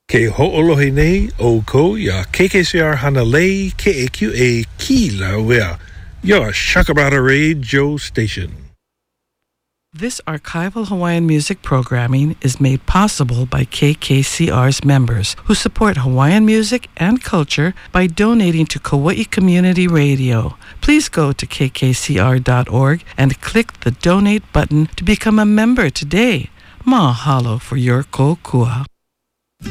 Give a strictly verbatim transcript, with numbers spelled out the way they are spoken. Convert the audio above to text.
Ke ho'olohe nei o ko ya K K C R Hanalei K A Q A Kila wea your Shakabrata Radio Station. This archival Hawaiian music programming is made possible by K K C R's members who support Hawaiian music and culture by donating to Kauai Community Radio. Please go to k k c r dot org and click the donate button to become a member today. Mahalo for your kokua.